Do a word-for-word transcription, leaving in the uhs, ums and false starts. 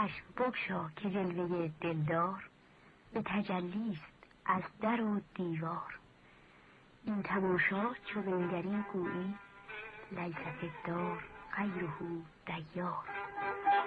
چشم بگشا که جلوه دلدار به تجلیست از در و دیوار. این تماشا چو بنگری گویی لیس فی الدار غیره دیار.